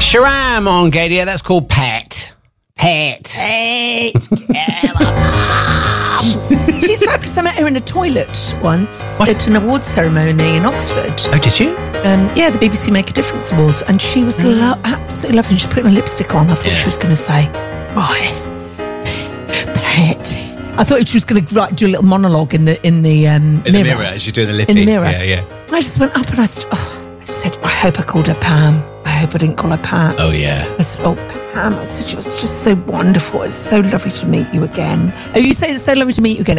Sharam on Gadia, that's called Pet. Pet. She's fabulous. I met her in a toilet once at an awards ceremony in Oxford. Oh, did you? Yeah, the BBC Make a Difference Awards, and she was absolutely lovely. She's putting a lipstick on. I thought she was going to say, "Right, Pet." I thought she was going to do a little monologue in the mirror as you're doing the lip in the mirror. Yeah. I just went up and I said, I hope I called her Pam. I hope I didn't call her Pat. Oh, yeah. I said, Pam. I said, it was just so wonderful. It's so lovely to meet you again. Oh, you say it's so lovely to meet you again.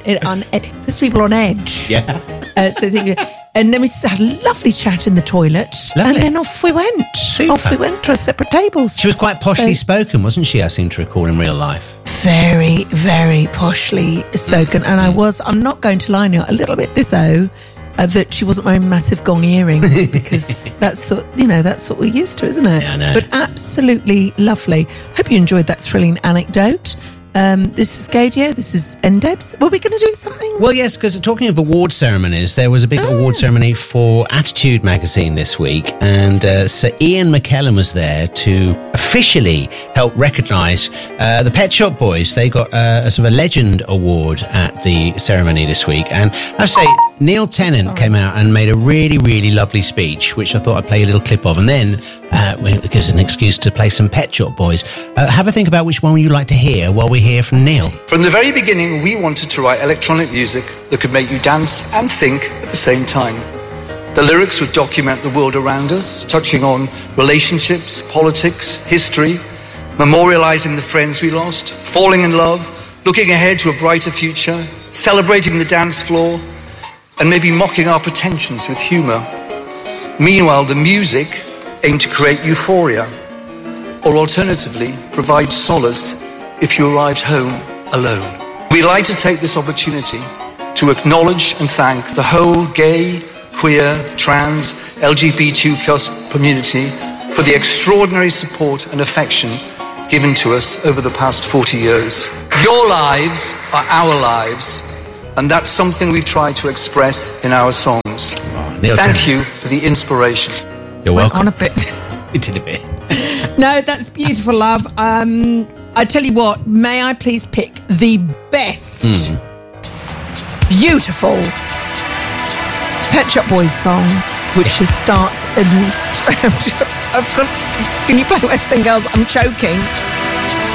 There's people on edge. Yeah. And then we just had a lovely chat in the toilet. Lovely. And then off we went. Super. Off we went to our separate tables. She was quite poshly spoken, wasn't she? I seem to recall in real life. Very, very poshly spoken. And I'm not going to lie now, a little bit Lizzo, that she wasn't wearing massive gong earrings because that's what we're used to, isn't it? Yeah, I know. But absolutely lovely. Hope you enjoyed that thrilling anecdote. This is Gadio, this is NDebs. Were we going to do something? Well, yes, because talking of award ceremonies, there was a big award ceremony for Attitude magazine this week, and Sir Ian McKellen was there to officially help recognise the Pet Shop Boys. They got a sort of a legend award at the ceremony this week, and I say Neil Tennant came out and made a really, really lovely speech, which I thought I'd play a little clip of, and then it gives an excuse to play some Pet Shop Boys. Have a think about which one you'd like to hear while we hear from Neil. From the very beginning, we wanted to write electronic music that could make you dance and think at the same time. The lyrics would document the world around us, touching on relationships, politics, history, memorializing the friends we lost, falling in love, looking ahead to a brighter future, celebrating the dance floor, and maybe mocking our pretensions with humor. Meanwhile, the music aimed to create euphoria, or alternatively, provide solace if you arrived home alone. We'd like to take this opportunity to acknowledge and thank the whole gay, queer, trans, LGBTQ+ community for the extraordinary support and affection given to us over the past 40 years. Your lives are our lives, and that's something we've tried to express in our songs. Thank you for the inspiration. You're welcome. On a bit. You did a bit. No, that's beautiful, love. I tell you what, may I please pick the best, beautiful Pet Shop Boys song, which starts in... Can you play West End Girls? I'm choking.